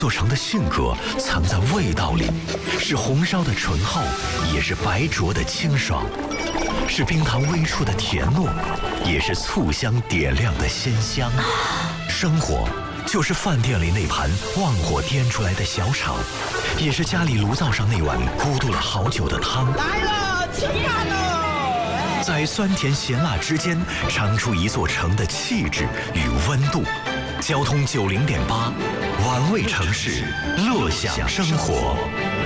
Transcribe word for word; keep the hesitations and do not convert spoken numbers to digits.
座城的性格藏在味道里，是红烧的醇厚，也是白灼的清爽，是冰糖微出的甜糯，也是醋香点亮的鲜香。生活就是饭店里那盘旺火颠出来的小炒，也是家里炉灶上那碗咕嘟了好久的汤。 来了，吃饭喽！ 在酸甜咸辣之间，尝出一座城的气质与温度。交通九零点八，玩味城市，乐享生活。